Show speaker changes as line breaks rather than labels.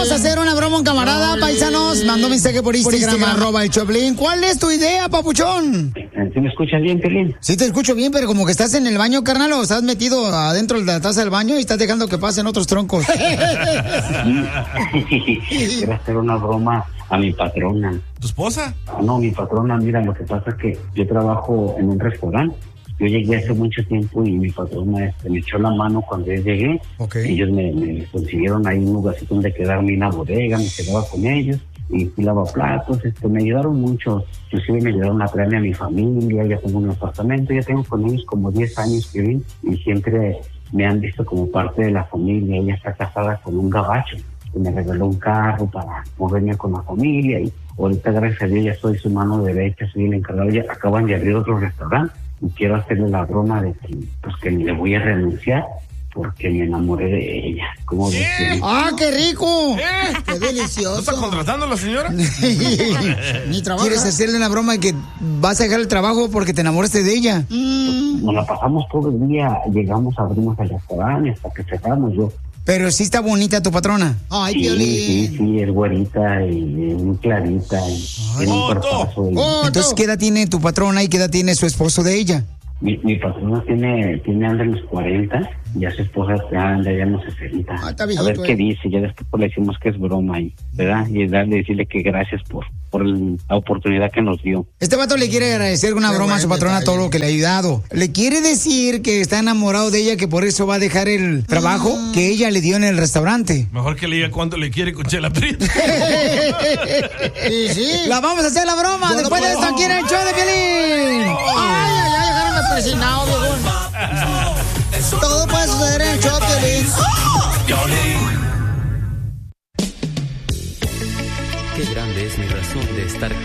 vamos a hacer una broma, un camarada, paisanos. Mandó mensaje por Instagram, @el Choplin. ¿Cuál es tu idea, papuchón?
¿Sí me escuchas bien, Pelín?
Sí te escucho bien, pero como que estás en el baño, carnal, o estás metido adentro de la taza del baño y estás dejando que pasen otros troncos.
Quiero hacer una broma a mi patrona.
¿Tu esposa?
No, mi patrona, mira, lo que pasa es que yo trabajo en un restaurante. Yo llegué hace mucho tiempo y mi patrona me echó la mano cuando yo llegué.
Okay.
Ellos me consiguieron ahí un lugarcito donde quedarme en la bodega, me quedaba con ellos y lavaplatos, me ayudaron mucho. Inclusive me ayudaron a traerme a mi familia, ya tengo un apartamento, ya tengo con ellos como 10 años que vi y siempre me han visto como parte de la familia. Ella está casada con un gabacho que me regaló un carro para moverme con la familia y ahorita gracias a Dios ya soy su mano derecha, soy el encargado. Ya acaban de abrir otro restaurante y quiero hacerle la broma de que, pues, que le voy a renunciar porque me enamoré de ella. ¿Cómo ves?
¡Ah, qué rico! ¡Qué delicioso!
¿No está contratando a la señora?
Ni trabaja. ¿Quieres hacerle una broma de que vas a dejar el trabajo porque te enamoraste de ella?
Nos la pasamos todo el día, llegamos, abrimos el restaurante hasta que cerramos.
Pero sí está bonita tu patrona.
Ay, Piolín. Sí, es güerita y muy clarita. Tiene un cuerpazo.
Entonces, ¿qué edad tiene tu patrona y qué edad tiene su esposo de ella?
Mi patrona anda en los 40, ya su esposa anda ya en los 60. A ver qué dice, ya después le decimos que es broma, ¿verdad? Y decirle que gracias por la oportunidad que nos dio.
Este vato le quiere agradecer una broma a su patrona todo lo que le ha ayudado. Le quiere decir que está enamorado de ella, que por eso va a dejar el trabajo que ella le dio en el restaurante.
Mejor que le diga cuánto le quiere con Chela Prieto.
Sí. La vamos a hacer la broma. Después de esto, aquí en el show de Piolín. Presionado, viejón. Todo puede suceder en el show, Piolín.
Qué grande es mi razón de estar